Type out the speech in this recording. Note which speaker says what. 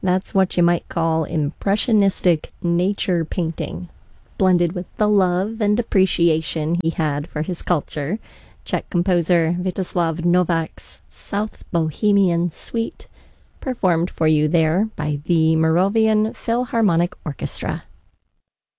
Speaker 1: That's what you might call impressionistic nature painting, blended with the love and appreciation he had for his culture. Czech composer Vítězslav Novak's South Bohemian Suite, performed for you there by the Moravian Philharmonic Orchestra.